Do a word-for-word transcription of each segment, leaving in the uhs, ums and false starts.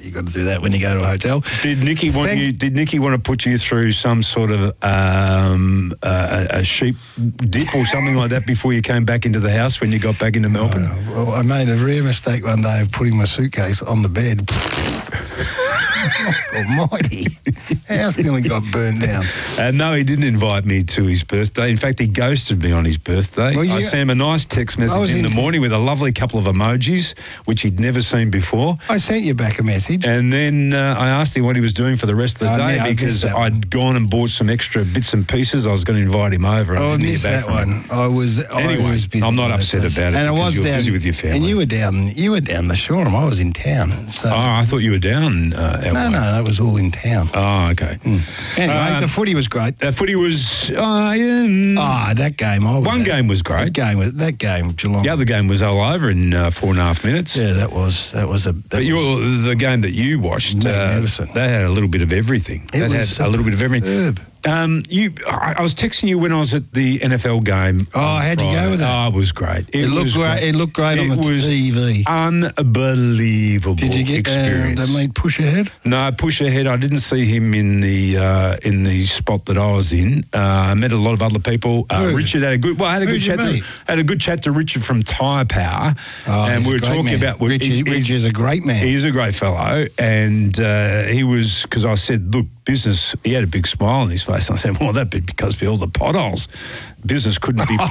you got to do that when you go to a hotel. Did Nicky want Thank- you? Did Nicky want to put you through some sort of um, uh, a sheep dip or something like that before you came back into the house when you got back into Melbourne? Uh, well, I made a rare mistake one day of putting my suitcase on the bed. Oh, almighty. House nearly got burned down. Uh, no, he didn't invite me to his birthday. In fact, he ghosted me on his birthday. Well, you- I sent him a nice text I message was in the in- morning with a lovely couple of emojis, which he'd never seen before. I sent you back a message. And then uh, I asked him what he was doing for the rest of the Oh, day yeah, I missed because that one. I'd gone and bought some extra bits and pieces. I was going to invite him over. And Oh, I didn't hear missed back that from him. one. I was, Anyway, I was busy. I'm not with upset those. about it And I because was you're down, busy with your family. And you were down. You were down the shore, and I was in town. So. Oh, I thought you were down. Uh, out no, way. no, that was all in town. Oh, okay. Anyway, Um, the footy was great. That footy was. Uh, yeah, Ah, that game. I was one at. game was That great. game was that game. Geelong. The other game was all over in uh, four and a half minutes. Yeah, that was that was a. That But was, your, the game that you watched, uh, Magnificent. that had a little bit of everything. It that was had a little bit of everything. superb. Um, you, I, I was texting you when I was at the N F L game. Oh, on how'd you go Friday. with that? Oh, it was great. It, looked was great. It looked great on It the was T V. Unbelievable. Did you get uh, experience? the meat push ahead? No, push ahead. I didn't see him in the uh, in the spot that I was in. Uh, I met a lot of other people. Uh, Who? Richard had a good. Well, I had a Who'd good you chat. To, meet? had a good chat to Richard from Tyre Power, Oh, and he's we a were great talking man. about. Richard, he- Richard is a great man. He's a great fellow, and uh, he was because I said, "Look, business." He had a big smile on his face. And I said, "Well, that'd be because of all the potholes. Business couldn't be."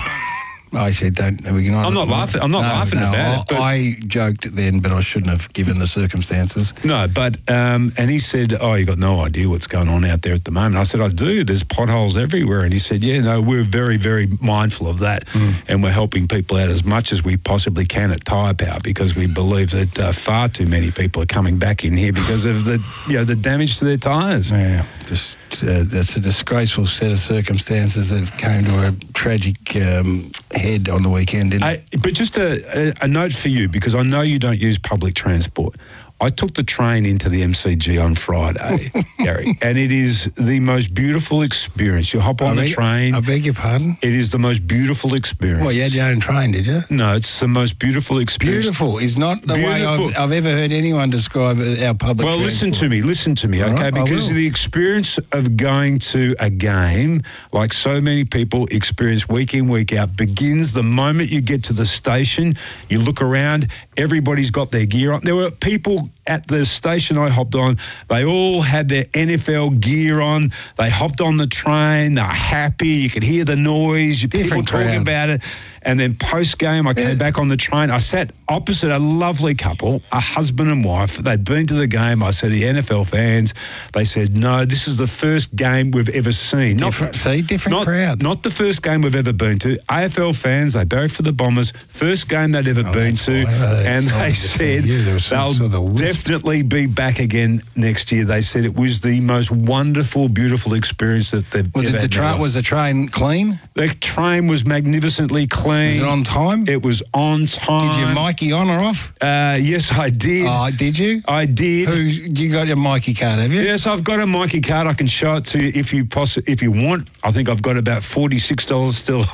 I said, "Don't." We can I'm not laughing- I'm not no, laughing no, about I, it, but- I joked then, but I shouldn't have, given the circumstances. No, but um, and he said, "Oh, you got no idea what's going on out there at the moment." I said, "I do. There's potholes everywhere." And he said, "Yeah, no, we're very, very mindful of that, Mm. and we're helping people out as much as we possibly can at Tyre Power because we believe that uh, far too many people are coming back in here because of the, you know, the damage to their tyres." Yeah, just uh, that's a disgraceful set of circumstances that came to a tragic um, head on the weekend, didn't it? I, but just a, a, a note for you, because I know you don't use public transport. I took the train into the M C G on Friday, Gary, and it is the most beautiful experience. You hop on I the beg, train. I beg your pardon? It is the most beautiful experience. Well, you had your own train, did you? No, it's the most beautiful experience. Beautiful is not the way Beautiful. I've, I've ever heard anyone describe our public Well, listen to transport. me, listen to me, All okay? right, I Because will. the experience of going to a game, like so many people experience week in, week out, begins the moment you get to the station. You look around, everybody's got their gear on. There were people at the station I hopped on, they all had their N F L gear on. They hopped on the train, they're happy. You could hear the noise, people Different talking crowd. about it. And then post-game, I came Yeah. back on the train. I sat opposite a lovely couple, a husband and wife. They'd been to the game. I said, the N F L fans. They said, no, this is the first game we've ever seen. Different- see, different not, crowd. Not the first game we've ever been to. A F L fans, they barracked for the Bombers. First game they'd ever Oh, been that's to. why. Oh, they and excited they to see said you. There was some they'll sort of whisper. definitely be back again next year. They said it was the most wonderful, beautiful experience that they've Was, ever it the had in their tra- life. was the train clean? The train was magnificently clean. Was it on time? It was on time. Did you Mikey on or off? Uh, yes, I did. Oh, did you? I did. Who you got your Mikey card? Have you? Yes, I've got a Mikey card. I can show it to you if you poss- if you want. I think I've got about forty-six dollars still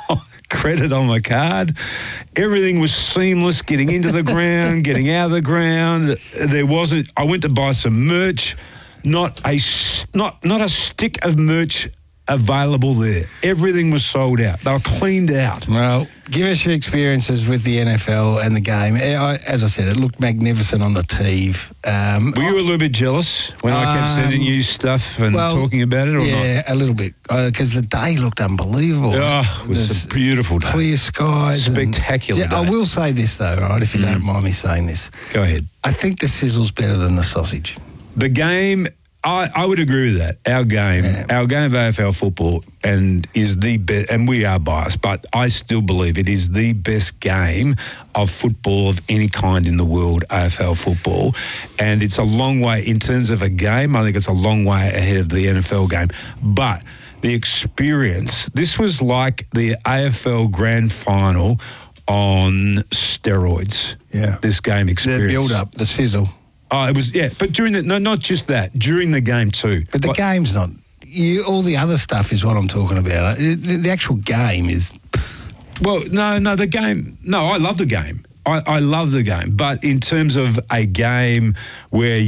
credit on my card. Everything was seamless, getting into the ground, getting out of the ground. There wasn't. I went to buy some merch. Not a s- not not a stick of merch available there. Everything was sold out. They were cleaned out. Well, give us your experiences with the N F L and the game. Eh, I- As I said, it looked magnificent on the T V. Um, Were you a little bit jealous when I kept sending Um, you stuff and well, talking about it, or yeah, a little bit, because the day looked unbelievable. not? Oh, it was There's a beautiful day. clear skies. and- Spectacular Yeah, I day. Mm. will say this though, right? If you don't mind me saying this, Go ahead. I think the sizzle's better than the sausage. The game, I, I would agree with that. Our game, Yeah. our game of A F L football, and is the best. And we are biased, but I still believe it is the best game of football of any kind in the world. A F L football, and it's a long way in terms of a game. I think it's a long way ahead of the N F L game, but. The experience, this was like the A F L Grand Final on steroids. Yeah. This game The experience. build-up, the sizzle. Oh, it was, yeah. But during the, no, not just that, during the game too. But the Like- game's not. You, all the other stuff is what I'm talking about. The, the actual game is. Well, no, no, the game, no, I love the game. I, I love the game. But in terms of a game where